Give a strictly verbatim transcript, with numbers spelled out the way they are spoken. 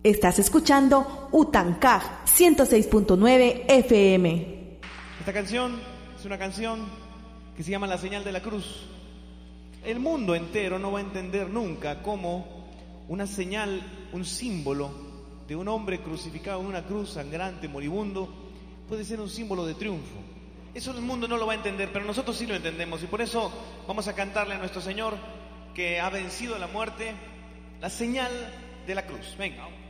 Estás escuchando Utancaj ciento seis punto nueve F M. Esta canción es una canción que se llama La Señal de la Cruz. El mundo entero no va a entender nunca cómo una señal, un símbolo de un hombre crucificado en una cruz, sangrante, moribundo, puede ser un símbolo de triunfo. Eso el mundo no lo va a entender, pero nosotros sí lo entendemos, y por eso vamos a cantarle a nuestro Señor, que ha vencido la muerte, la señal de la cruz. Venga.